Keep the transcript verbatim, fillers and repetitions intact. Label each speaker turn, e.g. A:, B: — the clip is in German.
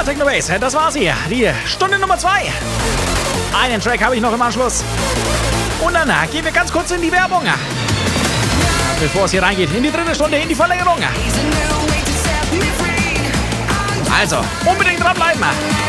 A: Techno Base, das war's hier. Die Stunde Nummer zwei. Einen Track habe ich noch im Anschluss. Und dann gehen wir ganz kurz in die Werbung. Bevor es hier reingeht, in die dritte Stunde, in die Verlängerung. Also, unbedingt dranbleiben.